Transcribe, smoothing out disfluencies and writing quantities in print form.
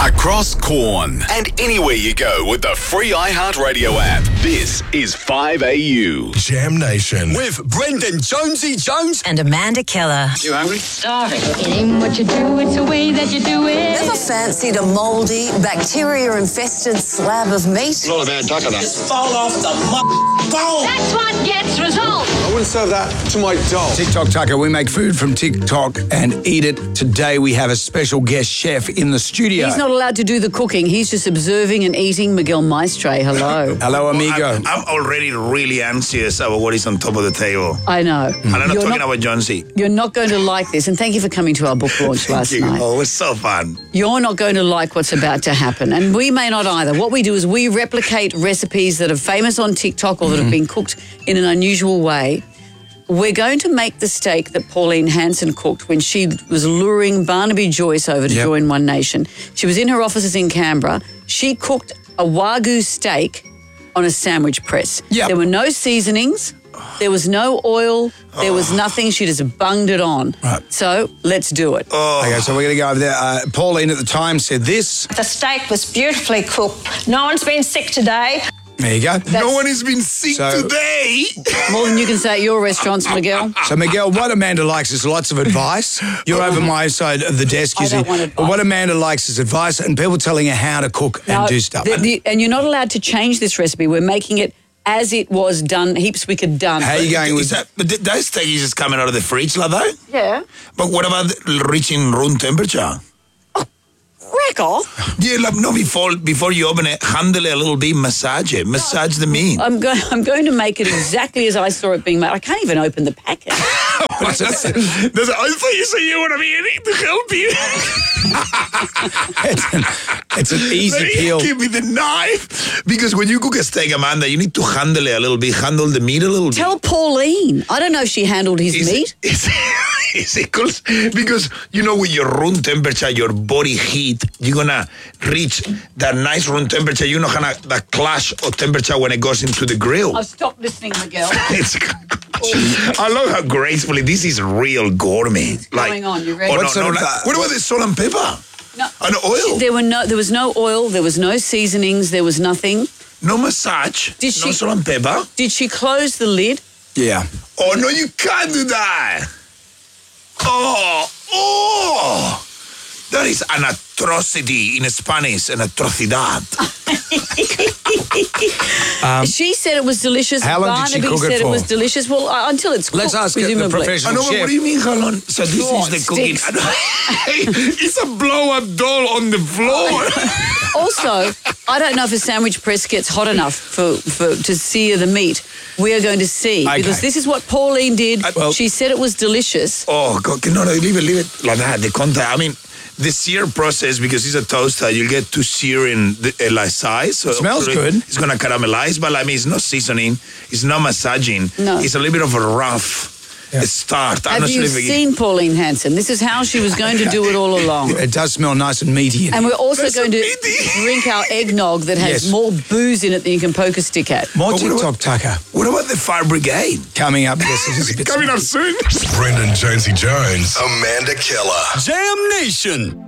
across Corn, and anywhere you go with the free iHeartRadio app. This is 5AU. Jam Nation. With Brendan Jonesy Jones and Amanda Keller. You hungry? Starving. It ain't what you do, it's the way that you do it. Ever fancied a mouldy, bacteria-infested slab of meat? It's not a bad duck, that. just fall off the bone. That's what gets results. I wouldn't serve that to my dog. TikTok Tucker, we make food from TikTok and eat it. Today we have a special guest chef in the studio. He's not allowed to do the cooking. He's just observing and eating. Miguel Maestre, hello. Hello, amigo. I'm already really anxious about what is on top of the table. I know. And I'm not talking about Jonesy. You're not going to like this. And thank you for coming to our book launch last night. Oh, it was so fun. You're not going to like what's about to happen. And we may not either. What we do is we replicate recipes that are famous on TikTok or that have been cooked in an unusual way. We're going to make the steak that Pauline Hanson cooked when she was luring Barnaby Joyce over to join One Nation. She was in her offices in Canberra. She cooked a Wagyu steak on a sandwich press. Yep. There were no seasonings. There was no oil. There was nothing. She just bunged it on. Right. So let's do it. Okay, so we're going to go over there. Pauline at the time said this. The steak was beautifully cooked. No one's been sick today. There you go. No one has been sick today. More than you can say at your restaurants, Miguel. So, Miguel, what Amanda likes is lots of advice. You're over my side of the desk, you I see. don't want advice. What Amanda likes is advice and people telling her how to cook and do stuff. And you're not allowed to change this recipe. We're making it as it was done, heaps wicked done. How are you going with that? But those steak is just coming out of the fridge, like that? Yeah. But what about reaching room temperature? Wreck off. Yeah, like, no, before you open it, handle it a little bit, massage it, massage the meat. I'm going to make it exactly as I saw it being made. I can't even open the packet. I thought you said you want to be anything to help you. it's an easy peel. Give me the knife. Because when you cook a steak, Amanda, you need to handle it a little bit, handle the meat a little bit. Tell Pauline. I don't know if she handled his meat. Because, you know, with your room temperature, your body heat, you're going to reach that nice room temperature. You know, that clash of temperature when it goes into the grill. I've stopped listening, Miguel. I love how gracefully, this is real gourmet. What's going on? You ready? What about the salt and pepper? No. And oil? There was no oil. There was no seasonings. There was nothing. No massage. No salt and pepper. Did she close the lid? Yeah. Oh, no, you can't do that. Oh, that is an atrocity in Spanish, an atrocidad. She said it was delicious. How long did she Barnaby cook it said for? it was delicious. Well, until it's cooked, Let's ask the presumably. professional chef. What do you mean, how long? So this is the cooking. It's a blow-up doll on the floor. Also, I don't know if a sandwich press gets hot enough for to sear the meat. We are going to see. Okay. Because this is what Pauline did. She said it was delicious. Oh, God. No, leave it like that. The contact. I mean, the sear process, because it's a toaster, you get to searing like size. So smells good. It's going to caramelize, but I mean, it's not seasoning. It's not massaging. No. It's a little bit of a rough start. Have you seen Pauline Hanson? This is how she was going to do it all along. It does smell nice and meaty. And we're also going to drink our eggnog that has more booze in it than you can poke a stick at. More TikTok Tucker. What about the fire brigade? Coming up. Yes, Coming up soon. Brendan Jonesy Jones. Amanda Keller. Jam Nation.